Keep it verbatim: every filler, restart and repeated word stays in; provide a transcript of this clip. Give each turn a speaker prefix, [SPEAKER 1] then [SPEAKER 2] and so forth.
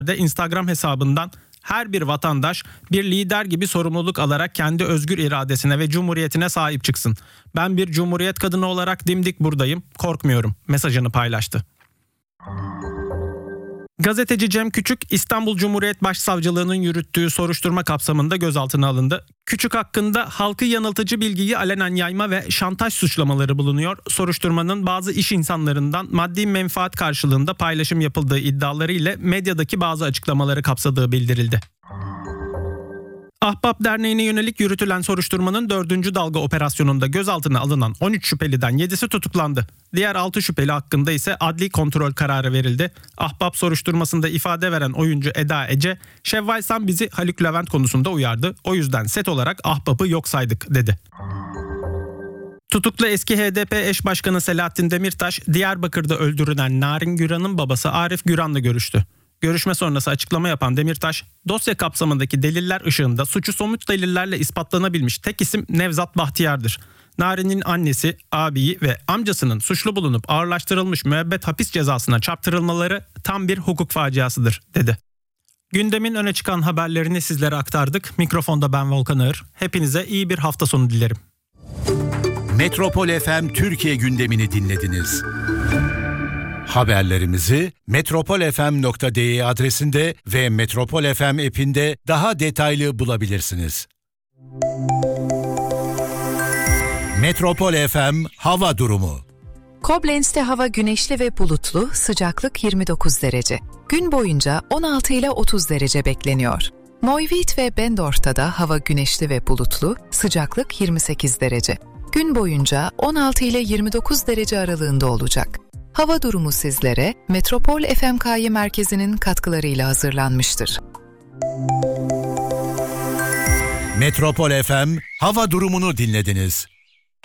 [SPEAKER 1] de Instagram hesabından her bir vatandaş bir lider gibi sorumluluk alarak kendi özgür iradesine ve cumhuriyetine sahip çıksın. Ben bir cumhuriyet kadını olarak dimdik buradayım, korkmuyorum mesajını paylaştı. Gazeteci Cem Küçük, İstanbul Cumhuriyet Başsavcılığı'nın yürüttüğü soruşturma kapsamında gözaltına alındı. Küçük hakkında halkı yanıltıcı bilgiyi alenen yayma ve şantaj suçlamaları bulunuyor. Soruşturmanın bazı iş insanlarından maddi menfaat karşılığında paylaşım yapıldığı iddiaları ile medyadaki bazı açıklamaları kapsadığı bildirildi. Ahbap Derneği'ne yönelik yürütülen soruşturmanın dördüncü dalga operasyonunda gözaltına alınan on üç şüpheliden yedisi tutuklandı. Diğer altı şüpheli hakkında ise adli kontrol kararı verildi. Ahbap soruşturmasında ifade veren oyuncu Eda Ece, "Şevval Sam bizi Haluk Levent konusunda uyardı. O yüzden set olarak Ahbap'ı yok saydık," dedi. Tutuklu eski H D P eş başkanı Selahattin Demirtaş, Diyarbakır'da öldürülen Narin Güran'ın babası Arif Güran'la görüştü. Görüşme sonrası açıklama yapan Demirtaş, dosya kapsamındaki deliller ışığında suçu somut delillerle ispatlanabilmiş tek isim Nevzat Bahtiyar'dır. Narin'in annesi, abiyi ve amcasının suçlu bulunup ağırlaştırılmış müebbet hapis cezasına çarptırılmaları tam bir hukuk faciasıdır, dedi. Gündemin öne çıkan haberlerini sizlere aktardık. Mikrofonda ben Volkan Ağır. Hepinize iyi bir hafta sonu dilerim.
[SPEAKER 2] Metropol F M Türkiye gündemini dinlediniz. Haberlerimizi metropol f m nokta d e adresinde ve Metropol F M app'inde daha detaylı bulabilirsiniz. Metropol F M hava durumu.
[SPEAKER 3] Koblenz'te hava güneşli ve bulutlu, sıcaklık yirmi dokuz derece. Gün boyunca on altı ile otuz derece bekleniyor. Neuwied ve Bendorf'ta da hava güneşli ve bulutlu, sıcaklık yirmi sekiz derece. Gün boyunca on altı ile yirmi dokuz derece aralığında olacak. Hava durumu sizlere Metropol F M K Y merkezinin katkılarıyla hazırlanmıştır.
[SPEAKER 2] Metropol F M hava durumunu dinlediniz.